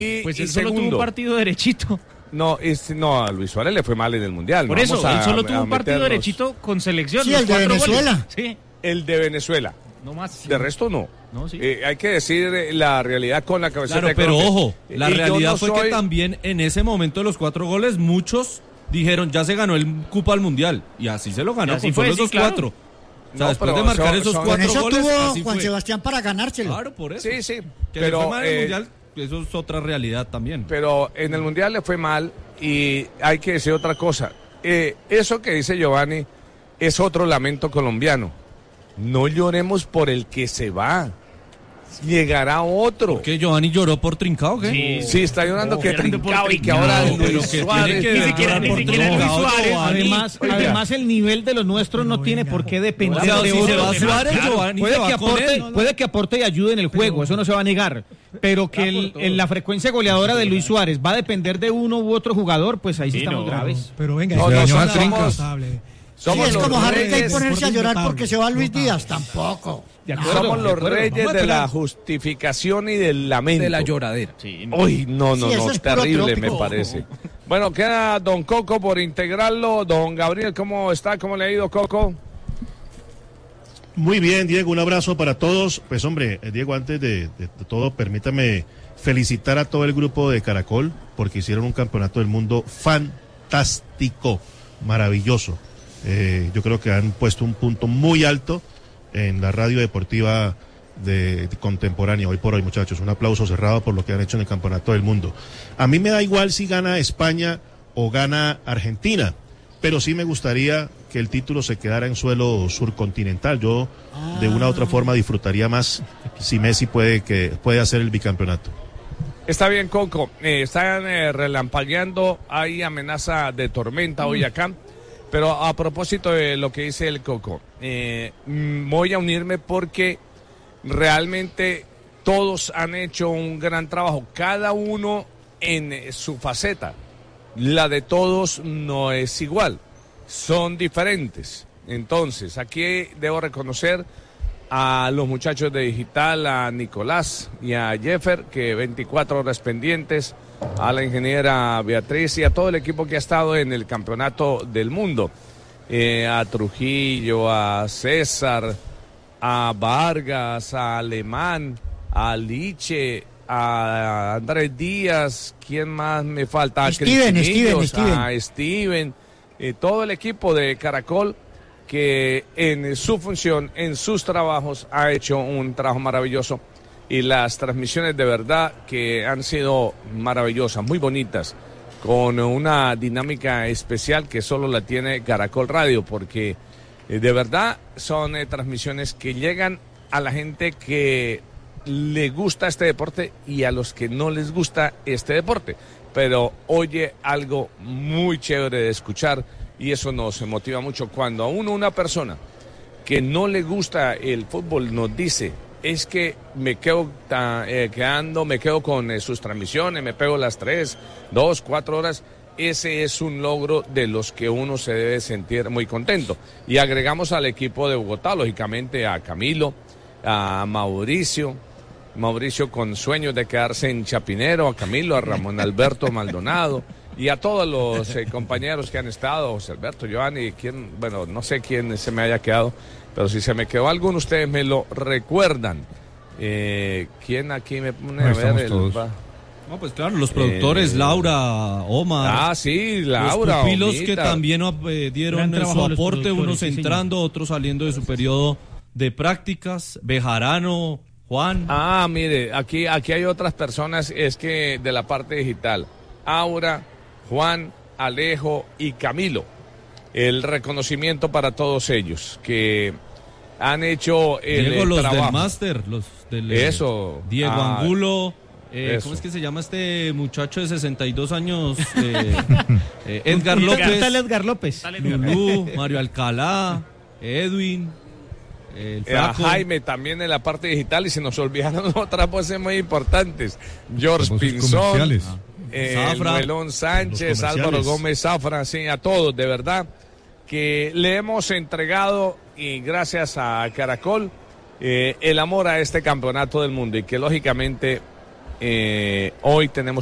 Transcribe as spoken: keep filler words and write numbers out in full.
Y, pues y él solo segundo, tuvo un partido derechito. No, es, no, a Luis Suárez le fue mal en el Mundial. Por no eso, a, él solo tuvo un partido meternos. derechito con selección. Sí, el de Venezuela. Goles. Sí, El de Venezuela. no más. De resto no. No, sí. Eh, hay que decir la realidad con la cabeza Claro, de pero Colombia. ojo, la Y yo realidad no fue soy- que también en ese momento de los cuatro goles, muchos dijeron, ya se ganó el cupo al Mundial. Y así se lo ganó Y así con fue, solo sí, esos claro. cuatro. O sea, No, después pero de marcar son- esos son- Con cuatro eso goles, tuvo así Juan fue. Sebastián para ganárselo. Claro, por eso. Sí, sí. Que le pero, fue mal en el eh, Mundial, eso es otra realidad también. pero en el Mundial le fue mal y hay que decir otra cosa. Eh, eso que dice Giovanni es otro lamento colombiano. No lloremos por el que se va. Llegará otro. ¿Qué, Giovanni lloró por Trincao, qué? Sí. Sí, está llorando que llorando por Trincao y que Trincao, ahora pero Luis que tiene Suárez. que Ni ver siquiera, llorar ni por siquiera Luis Trincao, Suárez. Giovanni. Además, Oiga. además el nivel de los nuestros no tiene por qué depender O sea, de si se otros. va Suárez, Claro, Giovanni Puede se que, va con aporte, él. puede que aporte y ayude en el juego, eso no se va a negar. Pero que el- el- la frecuencia goleadora de Luis Suárez va a depender de uno u otro jugador, pues ahí sí, Sí, estamos no. graves. Pero venga, No, ese no, año somos- va a ser Sí, Somos es los como Harry Kane reyes, ponerse a llorar notable, porque se va Luis notable. Díaz, tampoco. De acuerdo, Somos de los acuerdo. reyes Vamos a de la esperar. justificación y del lamento. De la lloradera. Sí, no. Uy, no, no, Sí, no, eso es puro terrible trópico. me parece. Bueno, queda don Coco por integrarlo. Don Gabriel, ¿cómo está? ¿Cómo le ha ido, Coco? Muy bien, Diego, un abrazo para todos. Pues hombre, eh, Diego, antes de, de- de todo, permítame felicitar a todo el grupo de Caracol porque hicieron un campeonato del mundo fantástico, maravilloso. Eh, yo creo que han puesto un punto muy alto en la radio deportiva de, de contemporánea hoy por hoy, muchachos. Un aplauso cerrado por lo que han hecho en el campeonato del mundo. A mí me da igual si gana España o gana Argentina, pero sí me gustaría que el título se quedara en suelo surcontinental. Yo de una u otra forma disfrutaría más si Messi puede que puede hacer el bicampeonato. Está bien, Coco. Eh, están eh, relampagueando. Hay amenaza de tormenta hoy acá. Pero a propósito de lo que dice el Coco, eh, mm, voy a unirme porque realmente todos han hecho un gran trabajo, cada uno en eh, su faceta. La de todos no es igual, son diferentes. Entonces, aquí debo reconocer a los muchachos de Digital, a Nicolás y a Jeffer, que veinticuatro horas pendientes, a la ingeniera Beatriz y a todo el equipo que ha estado en el campeonato del mundo, eh, a Trujillo, a César, a Vargas, a Alemán, a Liche, a Andrés Díaz, ¿quién más me falta? A Steven, Cristinillos, Steven, Steven. a Steven, eh, todo el equipo de Caracol que en su función, en sus trabajos, ha hecho un trabajo maravilloso. Y las transmisiones de verdad que han sido maravillosas, muy bonitas, con una dinámica especial que solo la tiene Caracol Radio, porque eh, de verdad son eh, transmisiones que llegan a la gente que le gusta este deporte y a los que no les gusta este deporte, pero oye algo muy chévere de escuchar y eso nos motiva mucho. Cuando a uno, una persona que no le gusta el fútbol nos dice, es que me quedo ta- eh, quedando, me quedo con eh, sus transmisiones, me pego las tres, dos, cuatro horas, ese es un logro de los que uno se debe sentir muy contento. Y agregamos al equipo de Bogotá, lógicamente a Camilo, a Mauricio, Mauricio con sueños de quedarse en Chapinero, a Camilo, a Ramón Alberto Maldonado y a todos los eh, compañeros que han estado, José Alberto, Giovanni, quien, bueno, no sé quién se me haya quedado, pero si se me quedó alguno, ustedes me lo recuerdan. Eh, ¿Quién aquí me pone Ahí a ver? estamos El, todos. va- No, pues claro, los productores, Eh, Laura, Omar. Ah, sí, Laura. Los pupilos Omita. que también eh, dieron Gran eh, su trabajo de los aporte, productores, unos sí, señor. entrando, otros saliendo de su periodo de prácticas. Bejarano, Juan. Ah, mire, aquí, aquí hay otras personas, es que de la parte digital. Aura, Juan, Alejo y Camilo. El reconocimiento para todos ellos que han hecho el Diego, eh, los trabajo. del máster, los del eh, Eso. Diego Ah, Angulo. eh, eso. ¿Cómo es que se llama este muchacho de sesenta y dos años? Eh, eh, Edgar López. Tal Edgar López. Lulú, Mario Alcalá, Edwin, el Eh, a Flaco. Jaime también en la parte digital y se nos olvidaron otras voces muy importantes. George Voces Pinzón, comerciales. eh, Zafra. Noelón Sánchez, Los Álvaro comerciales. Gómez Zafra, sí, a todos, de verdad, que le hemos entregado y gracias a Caracol eh, el amor a este campeonato del mundo y que lógicamente Eh, hoy tenemos